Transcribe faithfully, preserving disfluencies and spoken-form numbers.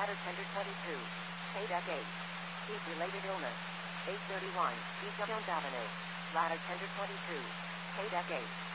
Ladder tender twenty-two. K deck eight. Heat-related illness. eight thirty-one. East Jones Avenue. Ladder tender twenty-two. K deck eight.